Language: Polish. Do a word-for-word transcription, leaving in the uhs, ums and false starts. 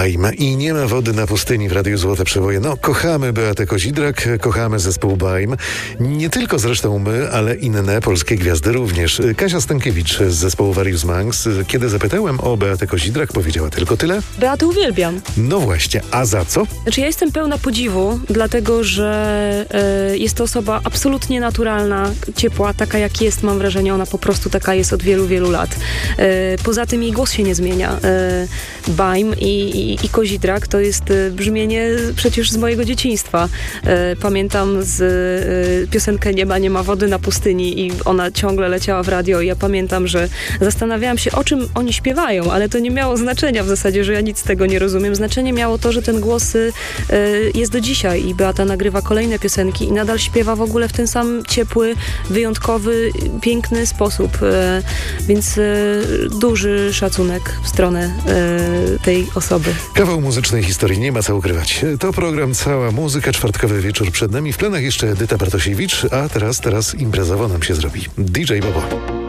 Baim i nie ma wody na pustyni w Radiu Złote Przeboje. No, kochamy Beatę Kozidrak, kochamy zespół Baim. Nie tylko zresztą my, ale inne polskie gwiazdy również. Kasia Stankiewicz z zespołu Various Monks. Kiedy zapytałem o Beatę Kozidrak, powiedziała tylko tyle. Beatę uwielbiam. No właśnie, a za co? Znaczy ja jestem pełna podziwu, dlatego że e, jest to osoba absolutnie naturalna, ciepła, taka jak jest, mam wrażenie, ona po prostu taka jest od wielu, wielu lat. E, poza tym jej głos się nie zmienia. E, Baim i, i, i Kozidrak to jest e, brzmienie przecież z mojego dzieciństwa. E, pamiętam z e, piosenkę Nie ma, nie ma wody na pustyni i ona ciągle leciała w radio i ja pamiętam, że zastanawiałam się, o czym oni śpiewają, ale to nie miało znaczenia w zasadzie, że ja nic z tego nie rozumiem. Znaczenie miało to, że ten głos e, jest do dzisiaj i Beata nagrywa kolejne piosenki i nadal śpiewa w ogóle w ten sam ciepły, wyjątkowy, piękny sposób. E, więc e, duży szacunek w stronę e, tej osoby. Kawał muzycznej historii, nie ma co ukrywać. To program Cała Muzyka, czwartkowy wieczór przed nami. W planach jeszcze Edyta Bartosiewicz, a teraz, teraz imprezowo nam się zrobi. D J Bobo.